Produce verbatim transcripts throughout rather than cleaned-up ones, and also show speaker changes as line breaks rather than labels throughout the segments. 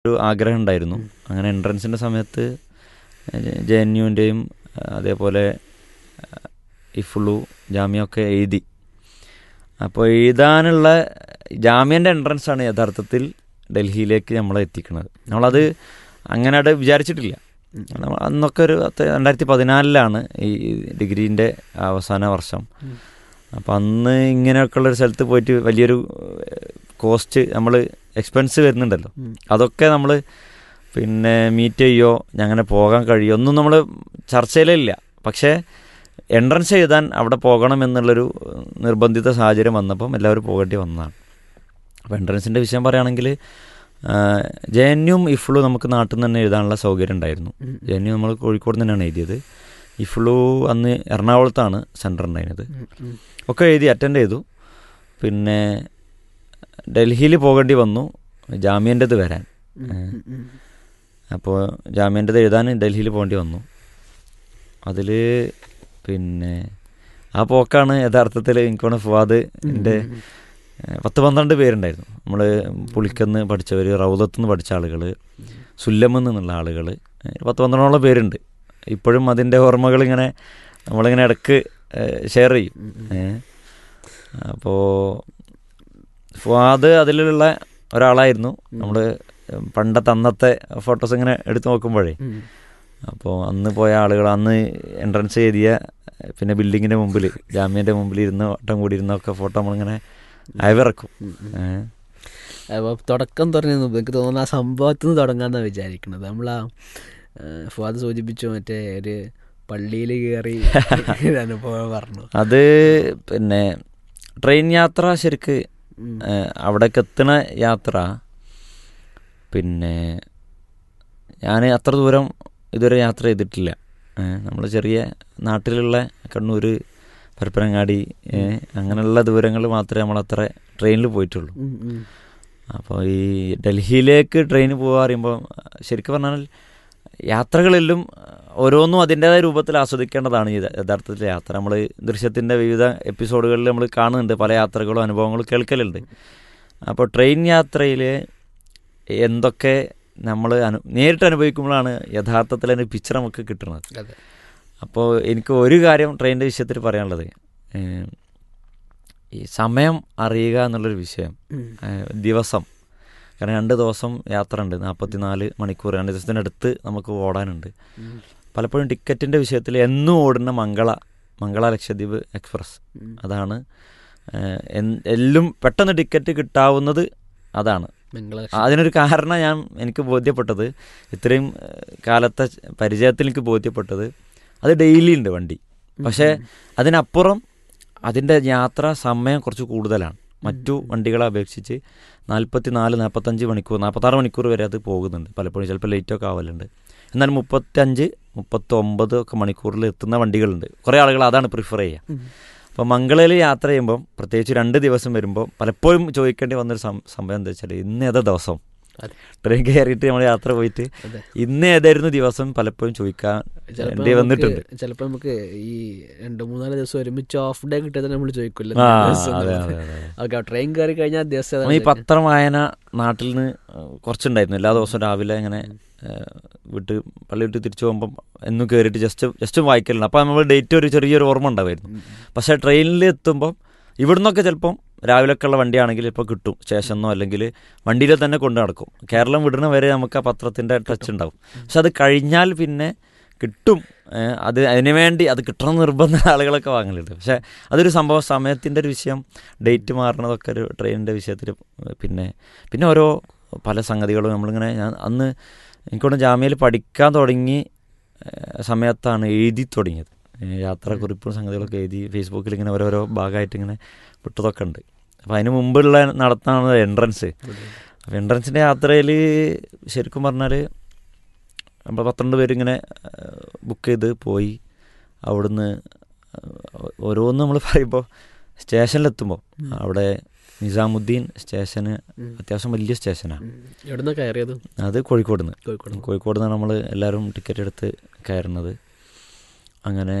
ഒരു ആഗ്രഹം ഉണ്ടായിരുന്നു. അങ്ങനെ എൻട്രൻസിൻ്റെ സമയത്ത് ജെ എൻ യുവിൻ്റെയും അതേപോലെ ഇഫ്ലു ജാമ്യമൊക്കെ എഴുതി. അപ്പോൾ എഴുതാനുള്ള ജാമ്യൻ്റെ എൻട്രൻസാണ് യഥാർത്ഥത്തിൽ ഡൽഹിയിലേക്ക് നമ്മളെ എത്തിക്കുന്നത്. നമ്മളത് അങ്ങനെ അവിടെ വിചാരിച്ചിട്ടില്ല. അന്നൊക്കെ ഒരു രണ്ടായിരത്തി പതിനാലിലാണ് ഈ ഡിഗ്രീൻ്റെ അവസാന വർഷം. അപ്പം അന്ന് ഇങ്ങനെയൊക്കെയുള്ളൊരു സ്ഥലത്ത് പോയിട്ട് വലിയൊരു കോസ്റ്റ് നമ്മൾ എക്സ്പെൻസ് വരുന്നുണ്ടല്ലോ, അതൊക്കെ നമ്മൾ പിന്നെ മീറ്റ് ചെയ്യോ അങ്ങനെ പോകാൻ കഴിയുമോ ഒന്നും നമ്മൾ ചർച്ചയിലില്ല. പക്ഷേ എൻട്രൻസ് എഴുതാൻ അവിടെ പോകണം എന്നുള്ളൊരു നിർബന്ധിത സാഹചര്യം വന്നപ്പം എല്ലാവരും പോകേണ്ടി വന്നതാണ്. അപ്പോൾ എൻട്രൻസിൻ്റെ വിഷയം പറയുകയാണെങ്കിൽ ജെ എൻ യും ഇഫ്ലു നമുക്ക് നാട്ടിൽ നിന്ന് തന്നെ എഴുതാനുള്ള സൗകര്യം ഉണ്ടായിരുന്നു. ജെ എൻ യു നമ്മൾ കോഴിക്കോട് തന്നെയാണ് എഴുതിയത്. ഇഫ്ലു അന്ന് എറണാകുളത്താണ് സെൻറ്റർ ഉണ്ടായിരുന്നത്. ഒക്കെ എഴുതി അറ്റൻഡ് ചെയ്തു. പിന്നെ ഡൽഹിയിൽ പോകേണ്ടി വന്നു ജാമ്യൻ്റെത് വരാൻ. അപ്പോൾ ജാമ്യൻ്റെത് എഴുതാൻ ഡൽഹിയിൽ പോകേണ്ടി വന്നു. അതിൽ പിന്നെ ആ പോക്കാണ് യഥാർത്ഥത്തിൽ എനിക്ക് തോന്നുന്നു ഫുവാദ് എൻ്റെ പത്ത് പന്ത്രണ്ട് പേരുണ്ടായിരുന്നു. നമ്മൾ പുളിക്കന്ന് പഠിച്ചവർ, റൗദത്തുനിന്ന് പഠിച്ച ആളുകൾ, സുല്ലമെന്ന് നിന്നുള്ള ആളുകൾ, പത്ത് പന്ത്രണ്ടോളം പേരുണ്ട്. ഇപ്പോഴും അതിൻ്റെ ഓർമ്മകൾ ഇങ്ങനെ നമ്മളിങ്ങനെ ഇടയ്ക്ക് ഷെയർ ചെയ്യും. അപ്പോൾ ഫുവാദ് അതിലുള്ള ഒരാളായിരുന്നു. നമ്മൾ പണ്ടത്തെ അന്നത്തെ ഫോട്ടോസ് ഇങ്ങനെ എടുത്ത് നോക്കുമ്പോഴേ, അപ്പോൾ അന്ന് പോയ ആളുകൾ, അന്ന് എൻട്രൻസ് എഴുതിയ പിന്നെ ബിൽഡിങ്ങിൻ്റെ മുമ്പിൽ ജാമ്യൻ്റെ മുമ്പിൽ ഇരുന്ന് വട്ടം കൂടി ഇരുന്നൊക്കെ ഫോട്ടോ നമ്മളിങ്ങനെ അയവിറക്കും.
അപ്പോൾ തുടക്കം തുടങ്ങുന്നു എനിക്ക് തോന്നുന്നു ആ സംഭവത്തിൽ നിന്ന് തുടങ്ങാമെന്നാണ് വിചാരിക്കുന്നത്. നമ്മൾ ആ ഫുവാദ് സൂചിപ്പിച്ചു മറ്റേ ഒരു പള്ളിയിൽ കയറി അനുഭവം പറഞ്ഞു.
അത് പിന്നെ ട്രെയിൻ യാത്ര ശരിക്ക് അവിടേക്ക് എത്തണ യാത്ര, പിന്നെ ഞാൻ അത്ര ദൂരം ഇതുവരെ യാത്ര ചെയ്തിട്ടില്ല. നമ്മൾ ചെറിയ നാട്ടിലുള്ള കണ്ണൂർ, പരപ്പനങ്ങാടി അങ്ങനെയുള്ള ദൂരങ്ങൾ മാത്രമേ നമ്മളത്ര ട്രെയിനിൽ പോയിട്ടുള്ളൂ. അപ്പോൾ ഈ ഡൽഹിയിലേക്ക് ട്രെയിൻ പോകുക പറയുമ്പോൾ ശരിക്കും പറഞ്ഞാൽ യാത്രകളെല്ലാം ഓരോന്നും അതിൻ്റേതായ രൂപത്തിൽ ആസ്വദിക്കേണ്ടതാണ് ഈ യഥാർത്ഥത്തിൽ യാത്ര. നമ്മൾ ദൃശ്യത്തിൻ്റെ വിവിധ എപ്പിസോഡുകളിൽ നമ്മൾ കാണുന്നുണ്ട്, പല യാത്രകളും അനുഭവങ്ങളും കേൾക്കലുണ്ട്. അപ്പോൾ ട്രെയിൻ യാത്രയിൽ എന്തൊക്കെ നമ്മൾ അനു നേരിട്ട് അനുഭവിക്കുമ്പോഴാണ് യഥാർത്ഥത്തിൽ അതിന് പിക്ചർ നമുക്ക് കിട്ടുന്നത്. അപ്പോൾ എനിക്ക് ഒരു കാര്യം ട്രെയിനിൻ്റെ വിഷയത്തിൽ പറയാനുള്ളത്, ഈ സമയം അറിയുക എന്നുള്ളൊരു വിഷയം. ദിവസം, കാരണം രണ്ട് ദിവസം യാത്ര ഉണ്ട്, നാൽപ്പത്തി നാല് മണിക്കൂർ, രണ്ട് ദിവസത്തിനടുത്ത് നമുക്ക് ഓടാനുണ്ട്. പലപ്പോഴും ടിക്കറ്റിൻ്റെ വിഷയത്തിൽ എന്നും ഓടുന്ന മംഗള മംഗള ലക്ഷദ്വീപ് എക്സ്പ്രസ്, അതാണ് എല്ലാം പെട്ടെന്ന് ടിക്കറ്റ് കിട്ടാവുന്നത്. അതാണ് അതിനൊരു കാരണം ഞാൻ എനിക്ക് ബോധ്യപ്പെട്ടത്, ഇത്രയും കാലത്തെ പരിചയത്തിൽ എനിക്ക് ബോധ്യപ്പെട്ടത്, അത് ഡെയിലി ഉണ്ട് വണ്ടി. പക്ഷേ അതിനപ്പുറം അതിൻ്റെ യാത്രാ സമയം കുറച്ച് കൂടുതലാണ് മറ്റു വണ്ടികളെ അപേക്ഷിച്ച്. നാൽപ്പത്തി നാല് നാൽപ്പത്തഞ്ച് മണിക്കൂർ നാൽപ്പത്താറ് മണിക്കൂർ വരെ അത് പോകുന്നുണ്ട്. പലപ്പോഴും ചിലപ്പോൾ ലേറ്റൊക്കെ ആവലുണ്ട്. എന്നാൽ മുപ്പത്തഞ്ച് മുപ്പത്തൊമ്പത് ഒക്കെ മണിക്കൂറിൽ എത്തുന്ന വണ്ടികളുണ്ട്. കുറേ ആളുകൾ അതാണ് പ്രിഫർ ചെയ്യുക. അപ്പോൾ മംഗളയിൽ യാത്ര ചെയ്യുമ്പം, പ്രത്യേകിച്ച് രണ്ട് ദിവസം വരുമ്പോൾ പലപ്പോഴും ചോദിക്കേണ്ടി വന്നൊരു സംഭവം എന്താ വെച്ചാൽ, ഇന്ന് ഏതാ ദിവസം? ട്രെയിൻ കയറിയിട്ട് നമ്മൾ യാത്ര പോയിട്ട് ഇന്ന് ഏതായിരുന്നു ദിവസം പലപ്പോഴും ചോദിക്കാൻ വന്നിട്ടുണ്ട്.
ചിലപ്പോൾ നമുക്ക് ഈ രണ്ട് മൂന്നാല് ദിവസം ഒരുമിച്ച് ഓഫ് ഡേ കിട്ടിയത് നമ്മൾ ചോദിക്കില്ല. ട്രെയിൻ കയറി കഴിഞ്ഞാൽ ദിവസം
ഈ പത്രം വായന നാട്ടിൽ നിന്ന് കുറച്ചുണ്ടായിരുന്നു. എല്ലാ ദിവസവും രാവിലെ ഇങ്ങനെ വിട്ട് പള്ളി വിട്ട് തിരിച്ചു പോകുമ്പം എന്നും കയറിയിട്ട് ജസ്റ്റ് ജസ്റ്റ് വായിക്കലുണ്ട്. അപ്പോൾ നമ്മൾ ഡേറ്റ് ഒരു ചെറിയൊരു ഓർമ്മ ഉണ്ടാവുമായിരുന്നു. പക്ഷേ ട്രെയിനിൽ എത്തുമ്പം ഇവിടുന്നൊക്കെ ചിലപ്പം രാവിലെയൊക്കെ ഉള്ള വണ്ടിയാണെങ്കിൽ ഇപ്പോൾ കിട്ടും സ്റ്റേഷനോ, അല്ലെങ്കിൽ വണ്ടിയിൽ തന്നെ കൊണ്ടു നടക്കും. കേരളം വിടുന്ന വരെ നമുക്ക് ആ പത്രത്തിൻ്റെ ടച്ച് ഉണ്ടാവും. പക്ഷെ അത് കഴിഞ്ഞാൽ പിന്നെ കിട്ടും. അത് അതിനു വേണ്ടി അത് കിട്ടണം നിർബന്ധ ആളുകളൊക്കെ വാങ്ങലുണ്ട്. പക്ഷേ അതൊരു സംഭവം, സമയത്തിൻ്റെ ഒരു വിഷയം, ഡേറ്റ് മാറണതൊക്കെ ഒരു ട്രെയിനിൻ്റെ വിഷയത്തിൽ. പിന്നെ പിന്നെ ഓരോ പല സംഗതികളും നമ്മളിങ്ങനെ, ഞാൻ അന്ന് എനിക്കൊണ്ട് ജാമ്യയിൽ പഠിക്കാൻ തുടങ്ങി സമയത്താണ് എഴുതി തുടങ്ങിയത്. യാത്രാക്കുറിപ്പും സംഗതികളൊക്കെ എഴുതി ഫേസ്ബുക്കിൽ ഇങ്ങനെ ഓരോരോ ഭാഗമായിട്ട് ഇങ്ങനെ വിട്ടതൊക്കെ ഉണ്ട്. അപ്പോൾ അതിന് മുമ്പുള്ള നടത്താണ് എൻട്രൻസ്. അപ്പോൾ എൻട്രൻസിൻ്റെ യാത്രയിൽ ശരിക്കും പറഞ്ഞാൽ നമ്മൾ പന്ത്രണ്ട് പേരിങ്ങനെ ബുക്ക് ചെയ്ത് പോയി. അവിടുന്ന് ഓരോന്നും നമ്മൾ പറയുമ്പോൾ സ്റ്റേഷനിലെത്തുമ്പോൾ അവിടെ നിസാമുദ്ദീൻ സ്റ്റേഷന് അത്യാവശ്യം വലിയ സ്റ്റേഷനാണ്.
എവിടുന്നാണ് കയറിയത്?
അത് കോഴിക്കോട് നിന്ന് കോഴിക്കോട് നിന്നാണ് നമ്മൾ എല്ലാവരും ടിക്കറ്റ് എടുത്ത് കയറുന്നത്. അങ്ങനെ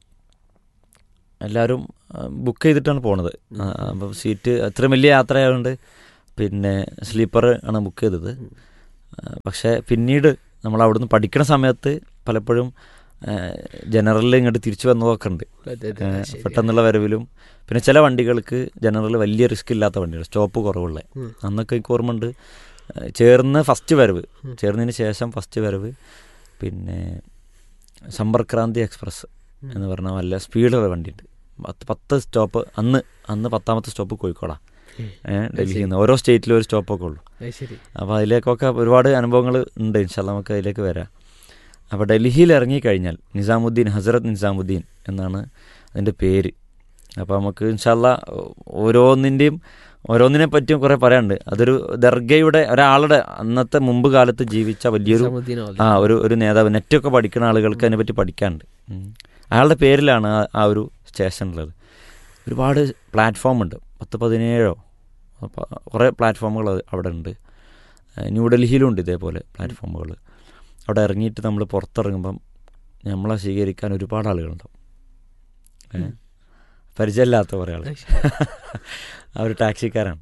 എല്ലാവരും ബുക്ക് ചെയ്തിട്ടാണ് പോണത്. അപ്പം സീറ്റ് അത്രയും വലിയ യാത്ര ആയതുകൊണ്ട് പിന്നെ സ്ലീപ്പർ ആണ് ബുക്ക് ചെയ്തത്. പക്ഷേ പിന്നീട് നമ്മൾ അവിടുന്ന് പഠിക്കുന്ന സമയത്ത് പലപ്പോഴും ജനറലിൽ ഇങ്ങോട്ട് തിരിച്ചു വന്നതൊക്കെ ഉണ്ട്. പെട്ടെന്നുള്ള വരവിലും പിന്നെ ചില വണ്ടികൾക്ക് ജനറൽ വലിയ റിസ്ക് ഇല്ലാത്ത വണ്ടികൾ, സ്റ്റോപ്പ് കുറവുള്ള, അന്നൊക്കെ എനിക്ക് ഓർമ്മയുണ്ട്. ചേർന്ന് ഫസ്റ്റ് വരവ്, ചേർന്നതിന് ശേഷം ഫസ്റ്റ് വരവ് പിന്നെ സമ്പർക്രാന്തി എക്സ്പ്രസ് എന്ന് പറഞ്ഞാൽ നല്ല സ്പീഡുള്ള വണ്ടിയുണ്ട്. പത്ത് പത്ത് സ്റ്റോപ്പ് അന്ന് അന്ന് പത്താമത്തെ സ്റ്റോപ്പ് കോഴിക്കോടാണ്. ഡൽഹിയിൽ നിന്ന് ഓരോ സ്റ്റേറ്റിലും ഒരു സ്റ്റോപ്പൊക്കെ ഉള്ളൂ. അപ്പോൾ അതിലേക്കൊക്കെ ഒരുപാട് അനുഭവങ്ങൾ ഉണ്ട്. ഇൻഷാല്ലാ നമുക്ക് അതിലേക്ക് വരാം. അപ്പോൾ ഡൽഹിയിൽ ഇറങ്ങിക്കഴിഞ്ഞാൽ നിസാമുദ്ദീൻ, ഹസ്രത്ത് നിസാമുദ്ദീൻ എന്നാണ് അതിൻ്റെ പേര്. അപ്പോൾ നമുക്ക് ഇൻഷാല്ലാ ഓരോന്നിൻ്റെയും ഓരോന്നിനെ പറ്റിയും കുറേ പറയാനുണ്ട്. അതൊരു ദർഗയുടെ ഒരാളുടെ അന്നത്തെ മുമ്പ് കാലത്ത് ജീവിച്ച വലിയൊരു ആ ഒരു ഒരു നേതാവ്, നെറ്റൊക്കെ പഠിക്കുന്ന ആളുകൾക്ക് അതിനെപ്പറ്റി പഠിക്കാനുണ്ട്. അയാളുടെ പേരിലാണ് ആ ഒരു സ്റ്റേഷനുള്ളത്. ഒരുപാട് പ്ലാറ്റ്ഫോം ഉണ്ട്, പത്ത് പതിനേഴോ കുറേ പ്ലാറ്റ്ഫോമുകൾ അവിടെ ഉണ്ട്. ന്യൂഡൽഹിയിലും ഉണ്ട് ഇതേപോലെ പ്ലാറ്റ്ഫോമുകൾ. അവിടെ ഇറങ്ങിയിട്ട് നമ്മൾ പുറത്തിറങ്ങുമ്പം നമ്മളെ സ്വീകരിക്കാൻ ഒരുപാട് ആളുകളുണ്ടാവും. പരിചയമില്ലാത്ത കുറേ ആൾ, അവർ ടാക്സിക്കാരാണ്.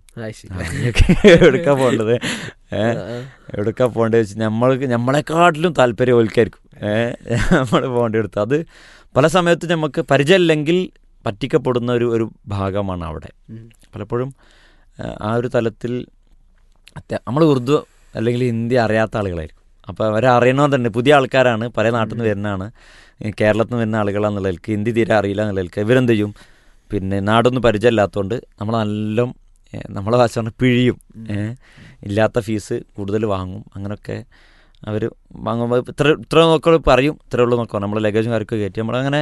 എവിടുക്കാ പോകേണ്ടത്, എവിടുക്കാ പോകേണ്ടത് വെച്ച് നമ്മൾക്ക് നമ്മളെക്കാട്ടിലും താല്പര്യം ഓൽക്കായിരിക്കും നമ്മൾ പോകേണ്ടി എടുത്ത്. അത് പല സമയത്തും നമുക്ക് പരിചയമില്ലെങ്കിൽ പറ്റിക്കപ്പെടുന്ന ഒരു ഒരു ഭാഗമാണ് അവിടെ. പലപ്പോഴും ആ ഒരു തലത്തിൽ നമ്മൾ ഉറുദു അല്ലെങ്കിൽ ഹിന്ദി അറിയാത്ത ആളുകളായിരിക്കും. അപ്പോൾ അവരെ അറിയണമെന്ന് തന്നെ പുതിയ ആൾക്കാരാണ്, പല നാട്ടിൽ നിന്ന് വരുന്നതാണ്, കേരളത്തിൽ നിന്ന് വരുന്ന ആളുകളാണെന്നുള്ള നിലയ്ക്ക് ഹിന്ദി തീരെ അറിയില്ല എന്നുള്ള നിലയ്ക്ക് ഇവരെന്ത് ചെയ്യും, പിന്നെ നാടൊന്നും പരിചയമില്ലാത്തതുകൊണ്ട് നമ്മൾ നല്ല നമ്മളെ ഭാഷ പറഞ്ഞാൽ പിഴിയും, ഇല്ലാത്ത ഫീസ് കൂടുതൽ വാങ്ങും. അങ്ങനെയൊക്കെ അവർ വാങ്ങുമ്പോൾ ഇത്ര ഇത്ര നോക്കുമ്പോൾ പറയും, ഇത്രേ ഉള്ളൂ നോക്കാം. നമ്മൾ ലഗേജും കാര്യമൊക്കെ കയറ്റി നമ്മളങ്ങനെ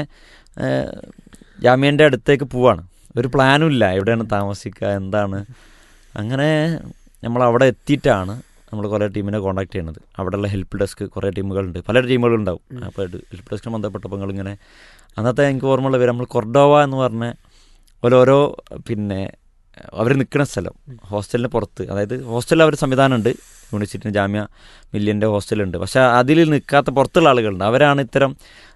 ജാമ്യൻ്റെ അടുത്തേക്ക് പോവാണ്. ഒരു പ്ലാനും ഇല്ല എവിടെയാണ് താമസിക്കുക എന്താണ്. അങ്ങനെ നമ്മൾ അവിടെ എത്തിയിട്ടാണ് നമ്മൾ കുറേ ടീമിനെ കോൺടാക്ട് ചെയ്യുന്നത്. അവിടെയുള്ള ഹെൽപ്പ് ഡെസ്ക് കുറേ ടീമുകളുണ്ട്, പല ടീമുകളുണ്ടാവും. അപ്പോൾ ഹെൽപ്പ് ഡെസ്കിന് ബന്ധപ്പെട്ടപ്പോൾ നിങ്ങളിങ്ങനെ അന്നത്തെ എനിക്ക് ഓർമ്മയുള്ള പേര് നമ്മൾ കൊർഡോവ എന്ന് പറഞ്ഞ ഓരോരോ പിന്നെ അവർ നിൽക്കുന്ന സ്ഥലം ഹോസ്റ്റലിന് പുറത്ത്, അതായത് ഹോസ്റ്റലിൽ അവർ സംവിധാനമുണ്ട്, യൂണിവേഴ്സിറ്റിന് ജാമ്യ മില്യൻ്റെ ഹോസ്റ്റലുണ്ട്. പക്ഷേ അതിൽ നിൽക്കാത്ത പുറത്തുള്ള ആളുകളുണ്ട്. അവരാണ് ഇത്തരം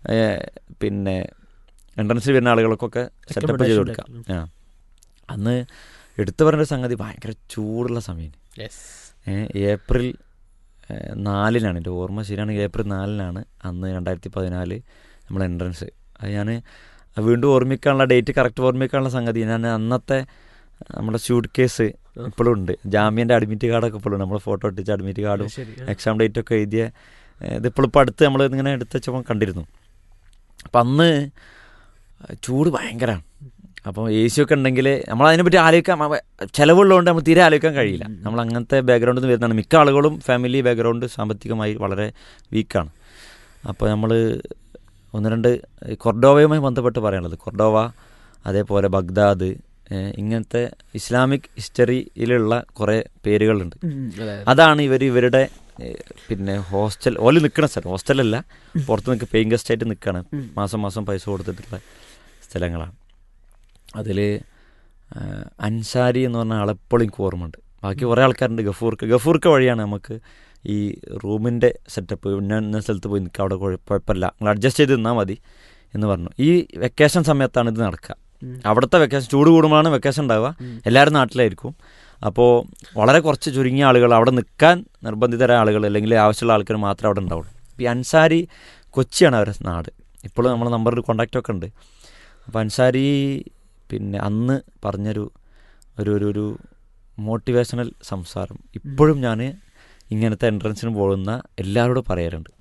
പിന്നെ എൻട്രൻസിൽ വരുന്ന ആളുകൾക്കൊക്കെ സെറ്റപ്പ് ചെയ്ത് കൊടുക്കുക. ആ അന്ന് എടുത്തു പറഞ്ഞൊരു സംഗതി ഭയങ്കര ചൂടുള്ള സമയം. ഏപ്രിൽ നാലിനാണ് എൻ്റെ ഓർമ്മ ശരിയാണെങ്കിൽ, ഏപ്രിൽ നാലിനാണ് അന്ന് രണ്ടായിരത്തി പതിനാല് നമ്മൾ എൻട്രൻസ്. അത് ഞാൻ വീണ്ടും ഓർമ്മിക്കാനുള്ള ഡേറ്റ് കറക്റ്റ് ഓർമ്മിക്കാനുള്ള സംഗതി, ഞാൻ അന്നത്തെ നമ്മുടെ ഷൂട്ട് കേസ് ഇപ്പോഴും ഉണ്ട്, ജാമ്യൻ്റെ അഡ്മിറ്റ് കാർഡൊക്കെ ഇപ്പോഴും ഉണ്ട്. നമ്മൾ ഫോട്ടോ ഒട്ടിച്ച അഡ്മിറ്റ് കാർഡും എക്സാം ഡേറ്റൊക്കെ എഴുതിയ ഇതിപ്പോഴും ഇപ്പോൾ അടുത്ത് നമ്മൾ ഇങ്ങനെ എടുത്ത് വെച്ചപ്പോൾ കണ്ടിരുന്നു. അപ്പം അന്ന് ചൂട് ഭയങ്കരമാണ്. അപ്പോൾ എ സി ഒക്കെ ഉണ്ടെങ്കിൽ നമ്മൾ അതിനെപ്പറ്റി ആലോചിക്കാൻ ചിലവുള്ളതുകൊണ്ട് നമ്മൾ തീരെ ആലോചിക്കാൻ കഴിയില്ല. നമ്മൾ അങ്ങനത്തെ ബാക്ക്ഗ്രൗണ്ടിൽ നിന്ന് വരുന്നതാണ്. മിക്ക ആളുകളും ഫാമിലി ബാക്ക്ഗ്രൗണ്ട് സാമ്പത്തികമായി വളരെ വീക്കാണ്. അപ്പോൾ നമ്മൾ ഒന്ന് രണ്ട് കൊർഡോവയുമായി ബന്ധപ്പെട്ട് പറയാനുള്ളത്, കൊർഡോവ അതേപോലെ ബഗ്ദാദ്, ഇങ്ങനത്തെ ഇസ്ലാമിക് ഹിസ്റ്ററിയിലുള്ള കുറേ പേരുകളുണ്ട്. അതാണ് ഇവർ ഇവരുടെ പിന്നെ ഹോസ്റ്റൽ ഓല് നിൽക്കുന്ന സ്ഥലം. ഹോസ്റ്റലല്ല, പുറത്ത് നിൽക്കുക, പെയിങ് ഗസ്റ്റ് ആയിട്ട് നിൽക്കുകയാണ്, മാസം മാസം പൈസ കൊടുത്തിട്ടുള്ള സ്ഥലങ്ങളാണ്. അതിൽ അൻസാരി എന്ന് പറഞ്ഞ ആളെപ്പോഴും എനിക്ക് ഓർമ്മയുണ്ട്. ബാക്കി കുറേ ആൾക്കാരുണ്ട്. ഗഫൂർക്ക് ഗഫൂർക്ക് വഴിയാണ് നമുക്ക് ഈ റൂമിൻ്റെ സെറ്റപ്പ്. ഞാൻ ഇന്ന സ്ഥലത്ത് പോയി നിൽക്കുക, അവിടെ കുഴപ്പമില്ല, നിങ്ങൾ അഡ്ജസ്റ്റ് ചെയ്ത് നിന്നാൽ മതി എന്ന് പറഞ്ഞു. ഈ വെക്കേഷൻ സമയത്താണ് ഇത് നടക്കുക. അവിടുത്തെ വെക്കേഷൻ ചൂട് കൂടുമ്പോഴാണ് വെക്കേഷൻ ഉണ്ടാവുക. എല്ലാവരും നാട്ടിലായിരിക്കും. അപ്പോൾ വളരെ കുറച്ച് ചുരുങ്ങിയ ആളുകൾ അവിടെ നിൽക്കാൻ നിർബന്ധിതരായ ആളുകൾ അല്ലെങ്കിൽ ആവശ്യമുള്ള ആൾക്കാർ മാത്രമേ അവിടെ ഉണ്ടാവുള്ളൂ. ഇപ്പോൾ ഈ അൻസാരി കൊച്ചിയാണ് അവരുടെ നാട്. ഇപ്പോഴും നമ്മുടെ നമ്പറിൽ കോൺടാക്റ്റൊക്കെ ഉണ്ട്. അപ്പോൾ അൻസാരി പിന്നെ അന്ന് പറഞ്ഞൊരു ഒരു ഒരു ഒരു മോട്ടിവേഷണൽ സംസാരം ഇപ്പോഴും ഞാൻ ഇങ്ങനത്തെ എൻട്രൻസിന് പോകുന്ന എല്ലാവരോടും പറയാറുണ്ട്.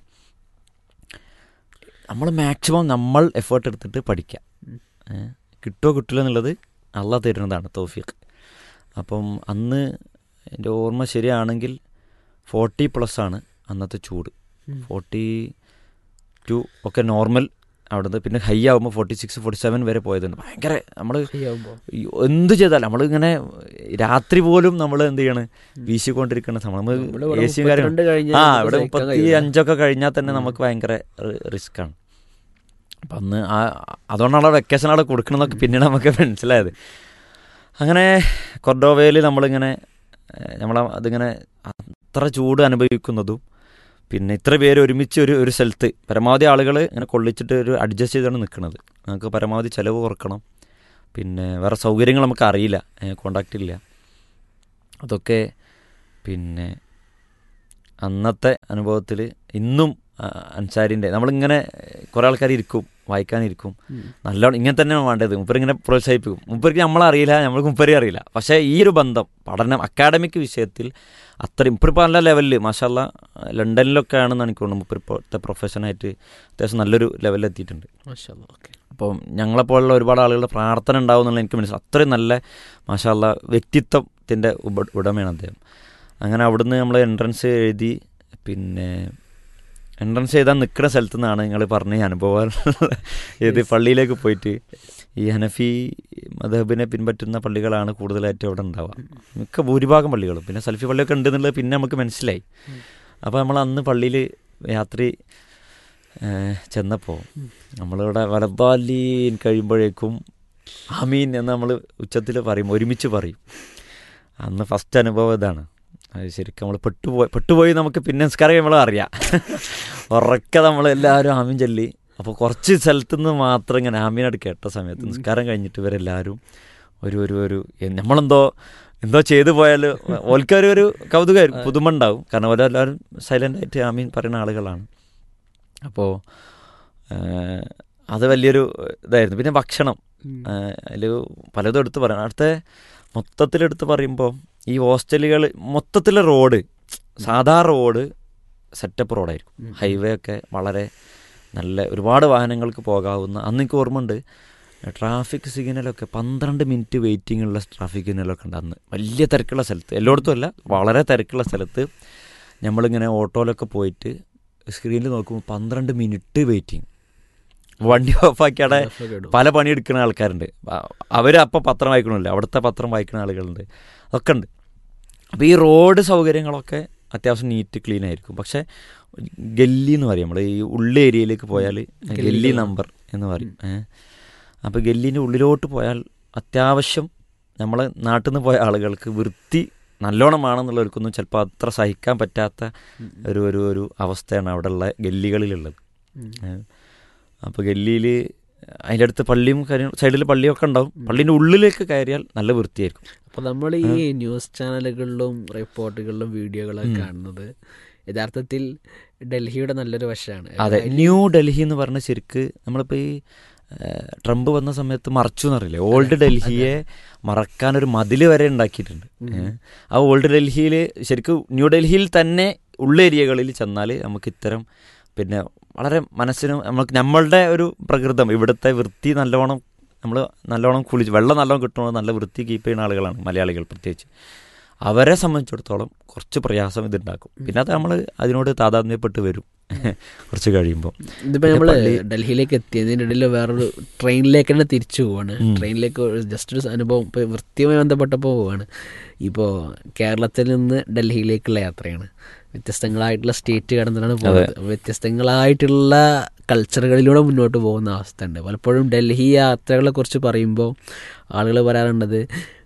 നമ്മൾ മാക്സിമം നമ്മൾ എഫേർട്ട് എടുത്തിട്ട് പഠിക്കാം. കിട്ടുമോ കിട്ടില്ല എന്നുള്ളത് അള്ളാഹ് തരുന്നതാണ്, തൗഫീഖ്. അപ്പം അന്ന് എൻ്റെ ഓർമ്മ ശരിയാണെങ്കിൽ ഫോർട്ടി പ്ലസ്സാണ് അന്നത്തെ ചൂട്. ഫോർട്ടി ടു ഒക്കെ നോർമൽ അവിടുന്ന്. പിന്നെ ഹൈ ആകുമ്പോൾ ഫോർട്ടി സിക്സ് ഫോർട്ടി സെവൻ വരെ പോയതുണ്ട്. ഭയങ്കര നമ്മൾ എന്ത് ചെയ്താലും നമ്മൾ ഇങ്ങനെ രാത്രി പോലും നമ്മൾ എന്ത് ചെയ്യണം, വീശിക്കൊണ്ടിരിക്കുന്ന സമയം. നമ്മൾ എ സിയും കാര്യം ആ ഇവിടെ മുപ്പത്തി അഞ്ചൊക്കെ കഴിഞ്ഞാൽ തന്നെ നമുക്ക് ഭയങ്കര റിസ്ക്കാണ്. അപ്പം അന്ന് ആ അതുകൊണ്ടാണ് വെക്കേഷൻ അവിടെ കൊടുക്കണമെന്നൊക്കെ പിന്നീട് നമുക്ക് മനസ്സിലായത്. അങ്ങനെ കൊർഡോവയിൽ നമ്മളിങ്ങനെ നമ്മൾ അതിങ്ങനെ അത്ര ചൂട് അനുഭവിക്കുന്നതും പിന്നെ ഇത്ര പേര് ഒരുമിച്ച് ഒരു ഒരു സ്ഥലത്ത് പരമാവധി ആളുകൾ ഇങ്ങനെ കൊള്ളിച്ചിട്ട് ഒരു അഡ്ജസ്റ്റ് ചെയ്താണ് നിൽക്കുന്നത്. നമുക്ക് പരമാവധി ചിലവ് കുറക്കണം. പിന്നെ വേറെ സൗകര്യങ്ങൾ നമുക്ക് അറിയില്ല, കോണ്ടാക്റ്റ് ഇല്ല. അതൊക്കെ പിന്നെ അന്നത്തെ അനുഭവത്തിൽ ഇന്നും അൻസാരിൻ്റെ നമ്മളിങ്ങനെ കുറേ ആൾക്കാർ ഇരിക്കും വായിക്കാനിരിക്കും നല്ലോണം ഇങ്ങനെ തന്നെയാണ് വേണ്ടത്. മുപ്പരിങ്ങനെ പ്രോത്സാഹിപ്പിക്കും. മുപ്പർക്ക് നമ്മളറിയില്ല, നമ്മൾക്ക് മുപ്പരെ അറിയില്ല. പക്ഷേ ഈ ഒരു ബന്ധം പഠനം അക്കാഡമിക് വിഷയത്തിൽ അത്രയും മുപ്പരിപ്പോൾ നല്ല ലെവലിൽ മാഷാല്ലാ ലണ്ടനിലൊക്കെ ആണെന്ന് എനിക്ക് തോന്നുന്നു. മുപ്പരിപ്പോഴത്തെ പ്രൊഫഷനായിട്ട് അത്യാവശ്യം നല്ലൊരു ലെവലിലെത്തിയിട്ടുണ്ട്. അപ്പം ഞങ്ങളെപ്പോലുള്ള ഒരുപാട് ആളുകളുടെ പ്രാർത്ഥന ഉണ്ടാവും എന്നുള്ള എനിക്ക് മനസ്സിലാവും. അത്രയും നല്ല മാഷാല്ലാ വ്യക്തിത്വത്തിൻ്റെ ഉപ ഉടമയാണ് അദ്ദേഹം. അങ്ങനെ അവിടുന്ന് നമ്മൾ എൻട്രൻസ് എഴുതി പിന്നെ എൻട്രൻസ് ചെയ്താൽ നിൽക്കുന്ന സ്ഥലത്തു നിന്നാണ് നിങ്ങൾ പറഞ്ഞ അനുഭവം. ഏത് പള്ളിയിലേക്ക് പോയിട്ട് ഈ ഹനഫി മദ്ഹബിനെ പിൻപറ്റുന്ന പള്ളികളാണ് കൂടുതലായിട്ട് അവിടെ ഉണ്ടാവുക, മിക്ക ഭൂരിഭാഗം പള്ളികളും. പിന്നെ സൽഫി പള്ളിയൊക്കെ ഉണ്ട് എന്നുള്ളത് പിന്നെ നമുക്ക് മനസ്സിലായി. അപ്പോൾ നമ്മൾ അന്ന് പള്ളിയിൽ രാത്രി ചെന്നപ്പോൾ നമ്മളിവിടെ വലദ്ദാലീൻ കഴിയുമ്പോഴേക്കും ആമീൻ എന്ന് നമ്മൾ ഉച്ചത്തിൽ പറയും, ഒരുമിച്ച് പറയും. അന്ന് ഫസ്റ്റ് അനുഭവം ഇതാണ്. അത് ശരിക്കും നമ്മൾ പെട്ടുപോയി പെട്ടുപോയി നമുക്ക് പിന്നെ നിസ്കാരം നമ്മൾ അറിയാം. ഉറക്കെ നമ്മളെല്ലാവരും ആമീൻ ചൊല്ലി. അപ്പോൾ കുറച്ച് സ്ഥലത്തു നിന്ന് മാത്രം ഇങ്ങനെ ആമീനോട് കേട്ട സമയത്ത് നിസ്കാരം കഴിഞ്ഞിട്ട് ഇവരെല്ലാവരും ഒരു ഒരു ഒരു നമ്മളെന്തോ എന്തോ ചെയ്തു പോയാൽ ഓൽക്കൊരു ഒരു കൗതുകമായിരിക്കും, പുതുമ ഉണ്ടാവും. കാരണം ഓരെല്ലാവരും സൈലൻ്റായിട്ട് ആമീൻ പറയുന്ന ആളുകളാണ്. അപ്പോൾ അത് വലിയൊരു ഇതായിരുന്നു. പിന്നെ ഭക്ഷണം അതിൽ പലതും എടുത്ത് പറയണം. അടുത്ത മൊത്തത്തിലെടുത്ത് പറയുമ്പോൾ ഈ ഹോസ്റ്റലുകൾ മൊത്തത്തിലെ റോഡ് സാധാ റോഡ് സെറ്റപ്പ് റോഡായിരിക്കും. ഹൈവേ ഒക്കെ വളരെ നല്ല ഒരുപാട് വാഹനങ്ങൾക്ക് പോകാവുന്ന. അന്ന് എനിക്ക് ഓർമ്മയുണ്ട് ട്രാഫിക് സിഗ്നലൊക്കെ പന്ത്രണ്ട് മിനിറ്റ് വെയിറ്റിംഗ് ഉള്ള ട്രാഫിക് സിഗ്നലൊക്കെ ഉണ്ട് അന്ന്. വലിയ തിരക്കുള്ള സ്ഥലത്ത്, എല്ലായിടത്തും അല്ല, വളരെ തിരക്കുള്ള സ്ഥലത്ത് നമ്മളിങ്ങനെ ഓട്ടോയിലൊക്കെ പോയിട്ട് സ്ക്രീനിൽ നോക്കുമ്പോൾ പന്ത്രണ്ട് മിനിറ്റ് വെയിറ്റിംഗ്. വണ്ടി ഓഫാക്കിയാടെ പല പണിയെടുക്കുന്ന ആൾക്കാരുണ്ട്. അവർ അപ്പം പത്രം വായിക്കണമല്ലോ, അവിടുത്തെ പത്രം വായിക്കുന്ന ആളുകളുണ്ട്, അതൊക്കെ ഉണ്ട്. അപ്പോൾ ഈ റോഡ് സൗകര്യങ്ങളൊക്കെ അത്യാവശ്യം നീറ്റ് ക്ലീൻ ആയിരിക്കും. പക്ഷേ ഗല്ലി എന്ന് പറയും, നമ്മൾ ഈ ഉള്ള ഏരിയയിലേക്ക് പോയാൽ ഗല്ലി നമ്പർ എന്ന് പറയും. അപ്പോൾ ഗല്ലീൻ്റെ ഉള്ളിലോട്ട് പോയാൽ അത്യാവശ്യം നമ്മളെ നാട്ടിൽ നിന്ന് പോയ ആളുകൾക്ക് വൃത്തി നല്ലോണം വേണമെന്നുള്ളവർക്കൊന്നും ചിലപ്പോൾ അത്ര സഹിക്കാൻ പറ്റാത്ത ഒരു ഒരു ഒരു അവസ്ഥയാണ് അവിടെയുള്ള ഗല്ലികളിലുള്ളത്. അപ്പോൾ ഗല്ലിയിൽ അതിൻ്റെ അടുത്ത് പള്ളിയും കാര്യം സൈഡിൽ പള്ളിയൊക്കെ ഉണ്ടാവും. പള്ളീൻ്റെ ഉള്ളിലേക്ക് കയറിയാൽ നല്ല വൃത്തിയായിരിക്കും.
അപ്പോൾ നമ്മൾ ഈ ന്യൂസ് ചാനലുകളിലും റിപ്പോർട്ടുകളിലും വീഡിയോകളൊക്കെ കാണുന്നത് യഥാർത്ഥത്തിൽ ഡൽഹിയുടെ നല്ലൊരു വശമാണ്.
അതെ, ന്യൂ ഡൽഹി എന്ന് പറഞ്ഞ ശരിക്ക് നമ്മളിപ്പോൾ ഈ ട്രംപ് വന്ന സമയത്ത് മറച്ചു എന്നറിയില്ലേ, ഓൾഡ് ഡൽഹിയെ മറക്കാനൊരു മതിൽ വരെ ഉണ്ടാക്കിയിട്ടുണ്ട്. ആ ഓൾഡ് ഡൽഹിയിൽ ശരിക്കും ന്യൂ ഡൽഹിയിൽ തന്നെ ഉള്ള ഏരിയകളിൽ ചെന്നാൽ നമുക്ക് ഇത്തരം പിന്നെ വളരെ മനസ്സിനും നമുക്ക് നമ്മളുടെ ഒരു പ്രകൃതം ഇവിടുത്തെ വൃത്തി നല്ലോണം നമ്മൾ നല്ലോണം കുളിച്ച് വെള്ളം നല്ലോണം കിട്ടണമെന്ന് നല്ല വൃത്തി കീപ്പ് ചെയ്യുന്ന ആളുകളാണ് മലയാളികൾ. പ്രത്യേകിച്ച് അവരെ സംബന്ധിച്ചിടത്തോളം കുറച്ച് പ്രയാസം ഇതുണ്ടാക്കും. പിന്നെ അത് നമ്മൾ അതിനോട് താതാത്മ്യപ്പെട്ട് വരും കുറച്ച് കഴിയുമ്പോൾ.
ഇതിപ്പോൾ നമ്മൾ ഡൽഹിയിലേക്ക് എത്തിയതിനിടയിൽ വേറൊരു ട്രെയിനിലേക്ക് തന്നെ തിരിച്ചു പോവാണ്. ട്രെയിനിലേക്ക് ജസ്റ്റ് ഒരു അനുഭവം ഇപ്പോൾ വൃത്തിയുമായി ബന്ധപ്പെട്ടപ്പോൾ പോവാണ്. ഇപ്പോൾ കേരളത്തിൽ നിന്ന് ഡൽഹിയിലേക്കുള്ള യാത്രയാണ്. വ്യത്യസ്തങ്ങളായിട്ടുള്ള സ്റ്റേറ്റ് കടന്നിട്ടാണ് പോകുന്നത്. വ്യത്യസ്തങ്ങളായിട്ടുള്ള കൾച്ചറുകളിലൂടെ മുന്നോട്ട് പോകുന്ന അവസ്ഥ ഉണ്ട്. പലപ്പോഴും ഡൽഹി യാത്രകളെ കുറിച്ച് പറയുമ്പോൾ ആളുകൾ പറയാറുണ്ടത്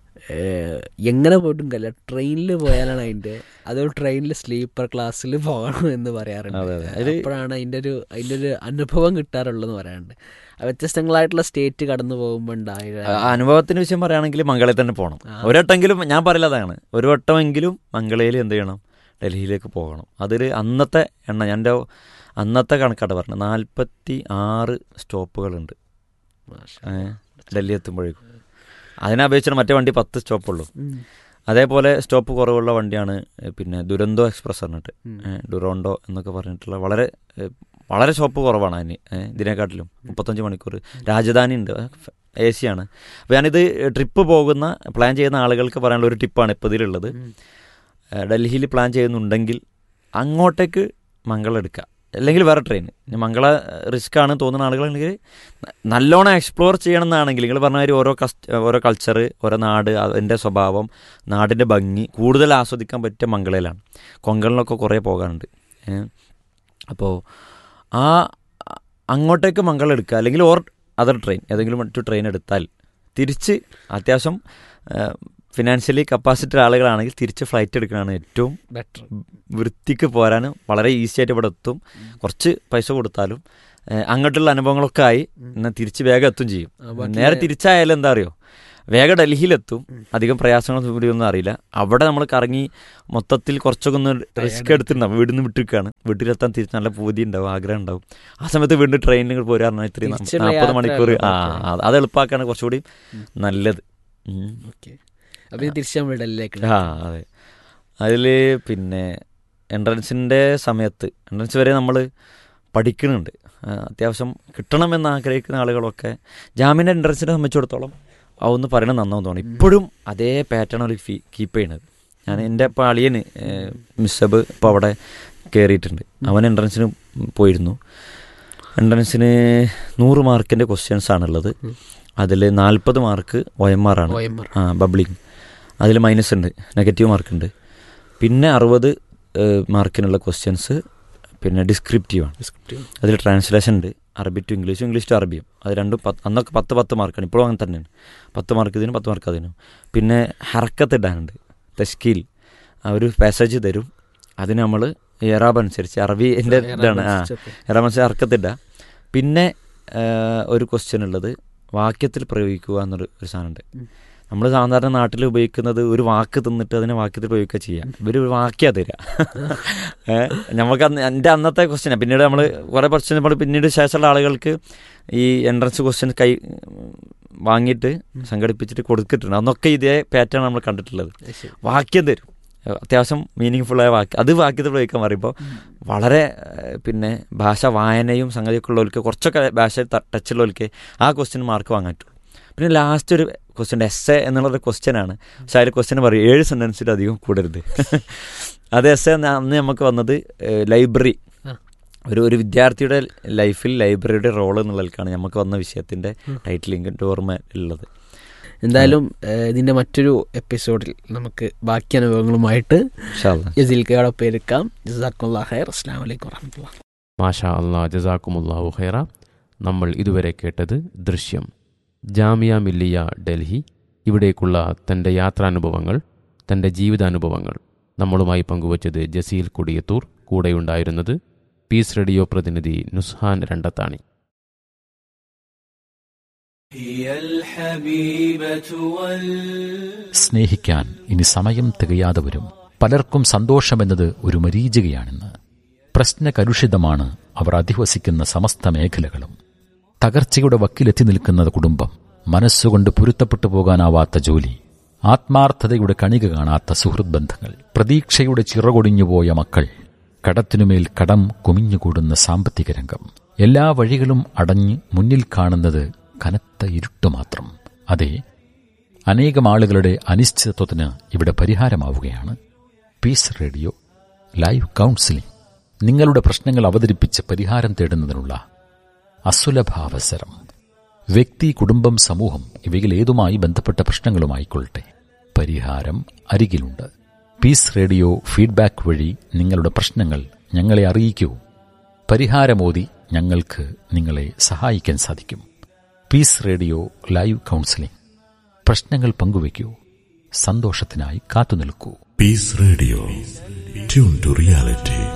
എങ്ങനെ പോയിട്ടും കല്ല ട്രെയിനിൽ പോയാലാണ് അതിൻ്റെ അതൊരു ട്രെയിനിൽ സ്ലീപ്പർ ക്ലാസ്സിൽ പോകണം എന്ന് പറയാറുണ്ട്. അപ്പോഴാണ് അതിൻ്റെ ഒരു അതിൻ്റെ ഒരു അനുഭവം കിട്ടാറുള്ളതെന്ന് പറയാറുണ്ട്. വ്യത്യസ്തങ്ങളായിട്ടുള്ള സ്റ്റേറ്റ് കടന്നു പോകുമ്പോൾ ഉണ്ടായ
അനുഭവത്തിന് വിഷയം പറയുകയാണെങ്കിൽ മംഗളയിൽ തന്നെ പോകണം. ഒരു വട്ടമെങ്കിലും ഞാൻ പറയില്ലതാണ്, ഒരു വട്ടമെങ്കിലും മംഗളയിൽ എന്ത് ചെയ്യണം, ഡൽഹിയിലേക്ക് പോകണം. അതിൽ അന്നത്തെ എണ്ണ ഞാൻ എൻ്റെ അന്നത്തെ കണക്കാട്ട് പറഞ്ഞത് നാൽപ്പത്തി ആറ് സ്റ്റോപ്പുകളുണ്ട് ഡൽഹി എത്തുമ്പോഴേക്കും. അതിനെ അപേക്ഷിച്ച് മറ്റേ വണ്ടി പത്ത് സ്റ്റോപ്പുള്ളൂ. അതേപോലെ സ്റ്റോപ്പ് കുറവുള്ള വണ്ടിയാണ് പിന്നെ ദുരന്തോ എക്സ്പ്രസ് പറഞ്ഞിട്ട്, ഡുറോണ്ടോ എന്നൊക്കെ പറഞ്ഞിട്ടുള്ള വളരെ വളരെ സ്റ്റോപ്പ് കുറവാണ് അതിന് ഇതിനെക്കാട്ടിലും. മുപ്പത്തഞ്ച് മണിക്കൂർ രാജധാനി ഉണ്ട്, എ സി ആണ്. അപ്പോൾ ഞാനിത് ട്രിപ്പ് പോകുന്ന പ്ലാൻ ചെയ്യുന്ന ആളുകൾക്ക് പറയാനുള്ള ഒരു ടിപ്പാണ് ഇപ്പോൾ ഇതിലുള്ളത്. ഡൽഹിയിൽ പ്ലാൻ ചെയ്യുന്നുണ്ടെങ്കിൽ അങ്ങോട്ടേക്ക് മംഗളം എടുക്കുക, അല്ലെങ്കിൽ വേറെ ട്രെയിൻ. മംഗള റിസ്ക് ആണ് തോന്നുന്ന ആളുകളാണെങ്കിൽ നല്ലോണം എക്സ്പ്ലോർ ചെയ്യണമെന്നാണെങ്കിൽ നിങ്ങൾ പറഞ്ഞ മാതിരി ഓരോ കസ്റ്റ് ഓരോ കൾച്ചർ, ഓരോ നാട്, അതിൻ്റെ സ്വഭാവം, നാടിൻ്റെ ഭംഗി കൂടുതൽ ആസ്വദിക്കാൻ പറ്റിയ മംഗളയിലാണ്. കൊങ്കണിലൊക്കെ കുറേ പോകാനുണ്ട്. അപ്പോൾ ആ അങ്ങോട്ടേക്ക് മംഗളം എടുക്കുക, അല്ലെങ്കിൽ ഓർ അതർ ട്രെയിൻ ഏതെങ്കിലും മറ്റു ട്രെയിൻ എടുത്താൽ തിരിച്ച് അത്യാവശ്യം ഫിനാൻഷ്യലി കപ്പാസിറ്റി ആളുകളാണെങ്കിൽ തിരിച്ച് ഫ്ലൈറ്റ് എടുക്കുന്നതാണ് ഏറ്റവും ബെറ്റർ. വൃത്തിക്ക് പോരാനും വളരെ ഈസി ആയിട്ട് ഇവിടെ എത്തും. കുറച്ച് പൈസ കൊടുത്താലും അങ്ങോട്ടുള്ള അനുഭവങ്ങളൊക്കെ ആയി എന്നാൽ തിരിച്ച് വേഗം എത്തും ചെയ്യും. നേരെ തിരിച്ചായാലും എന്താ അറിയോ, വേഗം ഡൽഹിയിലെത്തും, അധികം പ്രയാസങ്ങളൊന്നും ഇവിടെയൊന്നും അറിയില്ല. അവിടെ നമ്മൾ കറങ്ങി മൊത്തത്തിൽ കുറച്ചൊക്കെ ഒന്ന് റിസ്ക് എടുത്തിട്ടുണ്ടാവും. വീട്ടിൽ നിന്ന് വിട്ടിരിക്കുകയാണ്, വീട്ടിലെത്താൻ തിരിച്ച് നല്ല പൂതി ഉണ്ടാവും, ആഗ്രഹം ഉണ്ടാവും. ആ സമയത്ത് വീണ്ടും ട്രെയിനിൽ പോരാ പറഞ്ഞാൽ ഇത്രയും നാൽപ്പത് മണിക്കൂർ ആ അത് എളുപ്പമാക്കാണ് കുറച്ചുകൂടി നല്ലത്. ആ അതെ. അതിൽ പിന്നെ എൻട്രൻസിൻ്റെ സമയത്ത് എൻട്രൻസ് വരെ നമ്മൾ പഠിക്കുന്നുണ്ട്. അത്യാവശ്യം കിട്ടണമെന്ന് ആഗ്രഹിക്കുന്ന ആളുകളൊക്കെ ജാമ്യൻ്റെ എൻട്രൻസിനെ സംബന്ധിച്ചിടത്തോളം അതൊന്ന് പറയണത് നന്നാവും തോന്നി. ഇപ്പോഴും അതേ പാറ്റേൺ അവർ ഫീ കീപ്പ് ചെയ്യണത്. ഞാൻ എൻ്റെ ഇപ്പോൾ അളിയന് മിസ്സബ് ഇപ്പോൾ അവിടെ കയറിയിട്ടുണ്ട്. അവൻ എൻട്രൻസിന് പോയിരുന്നു. എൻട്രൻസിന് നൂറ് മാർക്കിൻ്റെ ക്വസ്റ്റ്യൻസ് ആണുള്ളത്. അതിൽ നാൽപ്പത് മാർക്ക് ഒ എം ആർ ആണ്, ആ ബബ്ലിങ്. അതിൽ മൈനസ് ഉണ്ട്, നെഗറ്റീവ് മാർക്കുണ്ട്. പിന്നെ അറുപത് മാർക്കിനുള്ള ക്വസ്റ്റ്യൻസ് പിന്നെ ഡിസ്ക്രിപ്റ്റീവാണ്. അതിൽ ട്രാൻസ്ലേഷൻ ഉണ്ട്, അറബി ടു ഇംഗ്ലീഷും ഇംഗ്ലീഷ് ടു അറബിയും. അത് രണ്ടും പത്ത് അന്നൊക്കെ പത്ത് പത്ത് മാർക്കാണ്, ഇപ്പോഴും അങ്ങനെ തന്നെയാണ്. പത്ത് മാർക്ക് ഇതിനും പത്ത് മാർക്ക് അതിനും. പിന്നെ ഹറക്കത്ത് ഇടാനുണ്ട്, തഷ്കീൽ. ഒരു പാസേജ് തരും, അതിന് നമ്മൾ ഇറാബ് അനുസരിച്ച് അറബിൻ്റെ ഇതാണ്, ആ ഇറാബ് അനുസരിച്ച് ഹറക്കത്ത് ഇടുക. പിന്നെ ഒരു ക്വസ്റ്റ്യൻ ഉള്ളത് വാക്യത്തിൽ പ്രയോഗിക്കുക എന്നൊരു ഒരു സാധനമുണ്ട്. നമ്മൾ സാധാരണ നാട്ടിൽ ഉപയോഗിക്കുന്നത് ഒരു വാക്ക് തിന്നിട്ട് അതിനെ വാക്യത്തിൽ പ്രയോഗിക്കുക ചെയ്യാം. ഇവർ ഒരു വാക്യാണ് തരിക. നമുക്ക് അന്ന് എൻ്റെ അന്നത്തെ ക്വസ്റ്റ്യനാണ്. പിന്നീട് നമ്മൾ കുറേ ക്വസ്റ്റ്യൻ നമ്മൾ പിന്നീട് ശേഷമുള്ള ആളുകൾക്ക് ഈ എൻട്രൻസ് ക്വസ്റ്റ്യൻ കൈ വാങ്ങിയിട്ട് സംഘടിപ്പിച്ചിട്ട് കൊടുത്തിട്ടുണ്ട്. അന്നൊക്കെ ഇതേ പാറ്റേൺ നമ്മൾ കണ്ടിട്ടുള്ളത്. വാക്യം തരും, അത്യാവശ്യം മീനിങ് ഫുള്ളായ വാക്യം. അത് വാക്യത്തിൽ പ്രയോഗിക്കാൻ പറയുമ്പോൾ വളരെ പിന്നെ ഭാഷ വായനയും സംഗതിയൊക്കെ ഉള്ളവർക്ക്, കുറച്ചൊക്കെ ഭാഷ ടച്ചുള്ളവർക്ക് ആ ക്വസ്റ്റ്യൻ മാർക്ക് വാങ്ങാൻ പറ്റും. പിന്നെ ലാസ്റ്റ് ഒരു ക്വസ്റ്റ്യൻ എസ് എ എന്നുള്ളൊരു ക്വസ്റ്റ്യനാണ്. പക്ഷേ അതിൽ ക്വസ്റ്റ്യൻ പറയും ഏഴ് സെൻറ്റൻസിൽ അധികം കൂടരുത്. അത് എസ് എ അന്ന് നമുക്ക് വന്നത് ലൈബ്രറി, ഒരു ഒരു വിദ്യാർത്ഥിയുടെ ലൈഫിൽ ലൈബ്രറിയുടെ റോൾ എന്നുള്ളതിലേക്കാണ് നമുക്ക് വന്ന വിഷയത്തിൻ്റെ ടൈറ്റിലിംഗ് ഓർമ്മ ഉള്ളത്.
എന്തായാലും ഇതിൻ്റെ മറ്റൊരു എപ്പിസോഡിൽ നമുക്ക് ബാക്കി അനുഭവങ്ങളുമായിട്ട് ജസീൽക്കയോടൊപ്പം എടുക്കാം. ജസാക്കുമുല്ലാഹ് ഖൈർ. അസ്സലാമു അലൈക്കും വറഹ്മത്തുള്ളാഹി.
മാഷാ അല്ലാഹ്, ജസാക്കുമുല്ലാഹു ഖൈറ. നമ്മൾ ഇതുവരെ കേട്ടത് ദൃശ്യം. ജാമിയ മില്ലിയ ഡൽഹി ഇവിടേക്കുള്ള തൻ്റെ യാത്രാനുഭവങ്ങൾ, തൻ്റെ ജീവിതാനുഭവങ്ങൾ നമ്മളുമായി പങ്കുവച്ചത് ജസീൽ കൊടിയത്തൂർ. കൂടെയുണ്ടായിരുന്നത് പീസ് റേഡിയോ പ്രതിനിധി നുസ്ഹാൻ രണ്ടത്താണി.
സ്നേഹിക്കാൻ ഇനി സമയം തികയാതെ വരും. പലർക്കും സന്തോഷമെന്നത് ഒരു മരീചികയാണെന്ന്. പ്രശ്നകലുഷിതമാണ് അവർ അധിവസിക്കുന്ന സമസ്ത മേഖലകളും. തകർച്ചയുടെ വക്കിലെത്തി നിൽക്കുന്ന കുടുംബം, മനസ്സുകൊണ്ട് പൊരുത്തപ്പെട്ടു പോകാനാവാത്ത ജോലി, ആത്മാർത്ഥതയുടെ കണിക കാണാത്ത സുഹൃത്ത് ബന്ധങ്ങൾ, പ്രതീക്ഷയുടെ ചിറകൊടിഞ്ഞുപോയ മക്കൾ, കടത്തിനുമേൽ കടം കുമിഞ്ഞുകൂടുന്ന സാമ്പത്തിക രംഗം. എല്ലാ വഴികളും അടഞ്ഞ് മുന്നിൽ കാണുന്നത് കനത്ത ഇരുട്ട് മാത്രം. അതെ, അനേകം ആളുകളുടെ അനിശ്ചിതത്വത്തിന് ഇവിടെ പരിഹാരമാവുകയാണ് പീസ് റേഡിയോ ലൈവ് കൗൺസിലിംഗ്. നിങ്ങളുടെ പ്രശ്നങ്ങൾ അവതരിപ്പിച്ച് പരിഹാരം തേടുന്നതിനുള്ള അസുലഭാവസരം. വ്യക്തി, കുടുംബം, സമൂഹം ഇവയിൽ ഏതുമായി ബന്ധപ്പെട്ട പ്രശ്നങ്ങളുമായിക്കൊള്ളട്ടെ, പരിഹാരം അരികിലുണ്ട്. പീസ് റേഡിയോ ഫീഡ്ബാക്ക് വഴി നിങ്ങളുടെ പ്രശ്നങ്ങൾ ഞങ്ങളെ അറിയിക്കൂ. പരിഹാരമോതി ഞങ്ങൾക്ക് നിങ്ങളെ സഹായിക്കാൻ സാധിക്കും. Piece radio live counselling. പ്രശ്നങ്ങൾ പങ്കുവയ്ക്കൂ, സന്തോഷത്തിനായി കാത്തുനിൽക്കൂ.
Piece radio, tune to reality.